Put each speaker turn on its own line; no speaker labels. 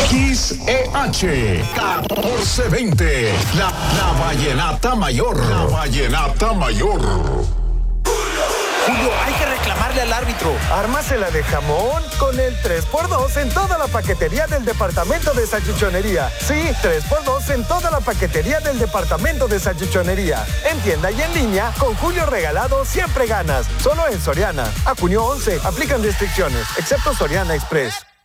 XEH 1420. La Vallenata Mayor. La Vallenata Mayor.
Julio, hay que reclamarle al árbitro.
Ármasela de jamón con el 3x2 en toda la paquetería del departamento de salchichonería. Sí, 3x2 en toda la paquetería del departamento de salchichonería. En tienda y en línea, con Julio regalado siempre ganas. Solo en Soriana. A junio 11, aplican restricciones, excepto Soriana Express.